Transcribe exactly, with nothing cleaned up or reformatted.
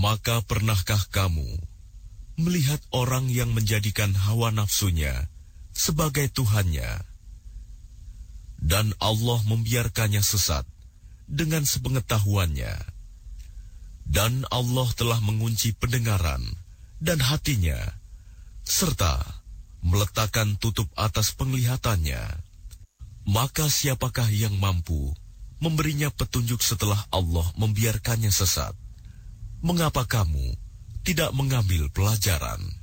Maka pernahkah kamu melihat orang yang menjadikan hawa nafsunya sebagai Tuhannya, dan Allah membiarkannya sesat dengan sepengetahuannya, dan Allah telah mengunci pendengaran dan hatinya, serta meletakkan tutup atas penglihatannya? Maka siapakah yang mampu memberinya petunjuk setelah Allah membiarkannya sesat? Mengapa kamu tidak mengambil pelajaran?